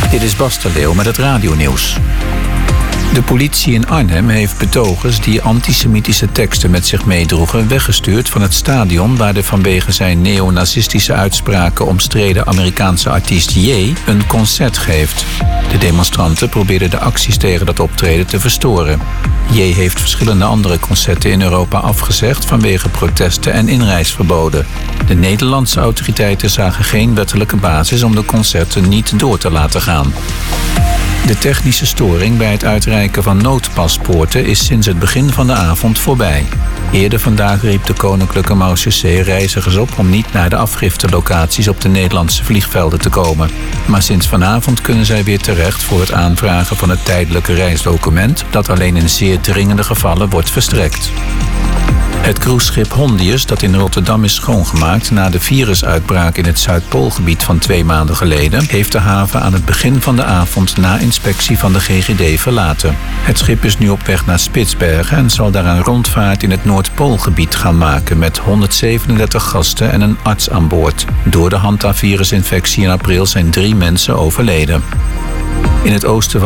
Dit is Bas de Leeuw met het radionieuws. De politie in Arnhem heeft betogers die antisemitische teksten met zich meedroegen weggestuurd van het stadion waar de vanwege zijn neonazistische uitspraken omstreden Amerikaanse artiest Ye een concert geeft. De demonstranten probeerden de acties tegen dat optreden te verstoren. Ye heeft verschillende andere concerten in Europa afgezegd vanwege protesten en inreisverboden. De Nederlandse autoriteiten zagen geen wettelijke basis om de concerten niet door te laten gaan. De technische storing bij het uitreiken van noodpaspoorten is sinds het begin van de avond voorbij. Eerder vandaag riep de Koninklijke Marechaussee reizigers op om niet naar de afgiftelocaties op de Nederlandse vliegvelden te komen. Maar sinds vanavond kunnen zij weer terecht voor het aanvragen van het tijdelijke reisdocument dat alleen in zeer dringende gevallen wordt verstrekt. Het cruiseschip Hondius, dat in Rotterdam is schoongemaakt na de virusuitbraak in het Zuidpoolgebied van 2 maanden geleden, heeft de haven aan het begin van de avond na inspectie van de GGD verlaten. Het schip is nu op weg naar Spitsbergen en zal daar een rondvaart in het Noordpoolgebied gaan maken met 137 gasten en een arts aan boord. Door de Hantavirusinfectie in april zijn 3 mensen overleden. In het oosten